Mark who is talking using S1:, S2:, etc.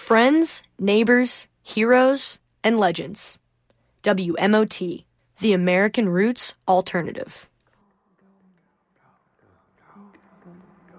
S1: Friends, neighbors, heroes, and legends. WMOT, the American Roots Alternative.